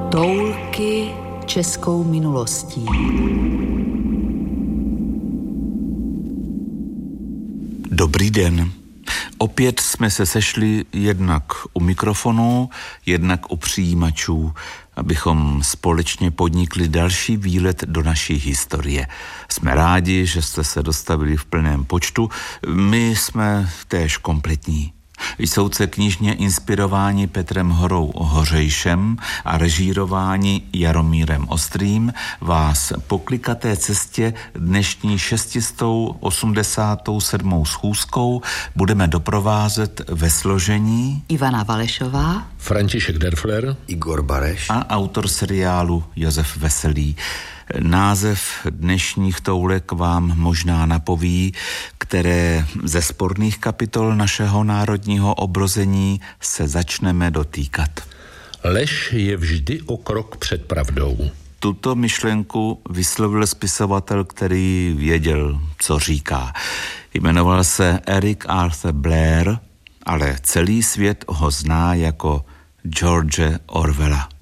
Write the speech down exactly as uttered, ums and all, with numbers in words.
Toulky českou minulostí. Dobrý den. Opět jsme se sešli jednak u mikrofonu, jednak u přijímačů, abychom společně podnikli další výlet do naší historie. Jsme rádi, že jste se dostavili v plném počtu, my jsme též kompletní. Jsou knižně inspirováni Petrem Horou Hořejšem a režírováni Jaromírem Ostrým vás po klikaté cestě dnešní šestistou osmdesátou sedmou schůzkou budeme doprovázet ve složení Ivana Valešová, František Derfler, Igor Bareš a autor seriálu Josef Veselý. Název dnešních toulek vám možná napoví, které ze sporných kapitol našeho národního obrození se začneme dotýkat. Lež je vždy o krok před pravdou. Tuto myšlenku vyslovil spisovatel, který věděl, co říká. Jmenoval se Eric Arthur Blair, ale celý svět ho zná jako George Orwella.